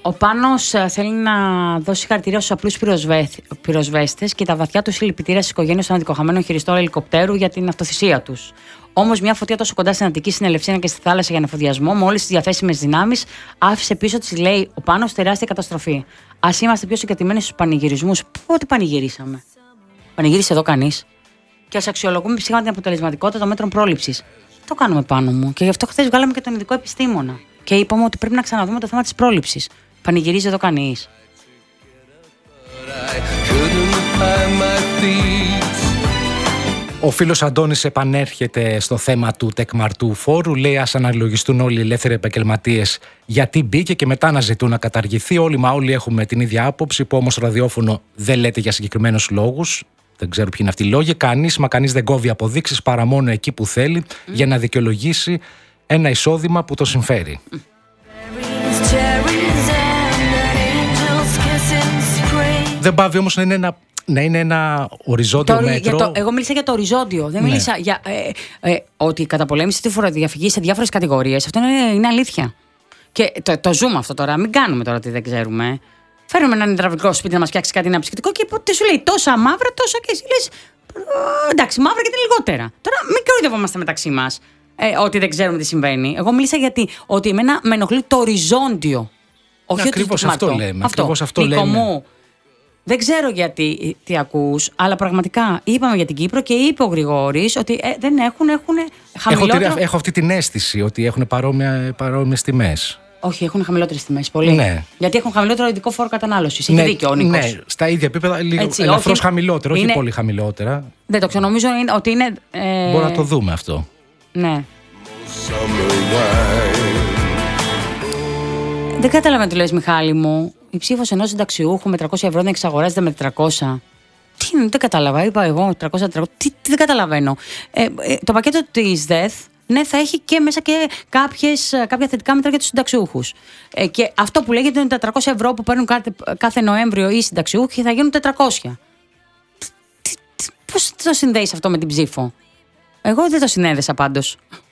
Ο Πάνος θέλει να δώσει συγχαρητήρια στους απλούς πυροσβέστες και τα βαθιά του συλληπιτήρια στις οικογένειες των αδικοχαμένων χειριστών ελικοπτέρου για την αυτοθυσία τους. Όμως, μια φωτιά τόσο κοντά στην Αττική, στην Ελευσίνα και στη θάλασσα για ανεφοδιασμό, με όλες τις διαθέσιμες δυνάμεις, άφησε πίσω της, λέει ο Πάνος, τεράστια καταστροφή. Ας είμαστε πιο συγκρατημένοι στους πανηγυρισμούς. Πότε πανηγυρίσαμε? Πανηγύρισε εδώ κανείς? Και ας αξιολογούμε ψήγμα την αποτελεσματικότητα των μέτρων πρόληψης. Το κάνουμε, Πάνω μου. Και γι' αυτό χθες βγάλαμε και τον ειδικό επιστήμονα. Και είπαμε ότι πρέπει να ξαναδούμε το θέμα της πρόληψης. Πανηγυρίζει εδώ κανείς? Ο φίλος Αντώνης επανέρχεται στο θέμα του τεκμαρτού φόρου. Λέει: ας αναλογιστούν όλοι οι ελεύθεροι επαγγελματίες γιατί μπήκε και μετά να ζητούν να καταργηθεί. Όλοι έχουμε την ίδια άποψη, που όμως ραδιόφωνο δεν λέτε για συγκεκριμένους λόγους. Δεν ξέρω ποιοι είναι αυτοί οι λόγοι. Κανείς δεν κόβει αποδείξεις παρά μόνο εκεί που θέλει για να δικαιολογήσει ένα εισόδημα που το συμφέρει. Δεν πάβει όμως να είναι ένα οριζόντιο μέτρο. Εγώ μίλησα για το οριζόντιο. Δεν μίλησα για ότι η καταπολέμηση τη φοροδιαφυγής σε διάφορες κατηγορίες. Αυτό είναι αλήθεια. Και το ζούμε αυτό τώρα. Μην κάνουμε τώρα ότι δεν ξέρουμε. Φέρνουμε έναν υδραυλικό σπίτι να μας φτιάξει κάτι ένα ψυχητικό και τι σου λέει? Τόσα μαύρα, τόσα, και εσύ λες εντάξει, μαύρα και λιγότερα. Τώρα μην κοροϊδευόμαστε μεταξύ μας ότι δεν ξέρουμε τι συμβαίνει. Εγώ μίλησα γιατί ότι εμένα με ενοχλεί το οριζόντιο. Όχι ότι ακριβώς αυτό λέμε. Ακριβώς αυτό Νίκο λέμε. μου, δεν ξέρω γιατί τι ακούς, αλλά πραγματικά είπαμε για την Κύπρο και είπε ο Γρηγόρης ότι δεν έχουν χαμηλότερο. Έχω αυτή την αίσθηση ότι έχουν παρόμοιες τιμές. Όχι, έχουν χαμηλότερες τιμές. Πολύ. Ναι. Γιατί έχουν χαμηλότερο ειδικό φόρο κατανάλωσης. Έχει δίκιο ο Νίκος. Ναι, στα ίδια επίπεδα, ελαφρώς χαμηλότερο, όχι πολύ χαμηλότερα. Δεν το ξέρω, νομίζω ότι είναι. Μπορούμε να το δούμε αυτό. Ναι. Δεν καταλαβαίνω τι λες, Μιχάλη μου. Η ψήφος ενός συνταξιούχου με 300 ευρώ δεν εξαγοράζεται με 400. Τι είναι, δεν κατάλαβα. Είπα εγώ 300. Τι δεν καταλαβαίνω. Το πακέτο της ΔΕΘ. Ναι, θα έχει και μέσα και κάποια θετικά μέτρα για τους συνταξιούχους. Και αυτό που λέγεται είναι τα 300 ευρώ που παίρνουν κάθε Νοέμβριο οι συνταξιούχοι θα γίνουν 400. Πώς το συνδέεις αυτό με την ψήφο? Εγώ δεν το συνέδεσα πάντως.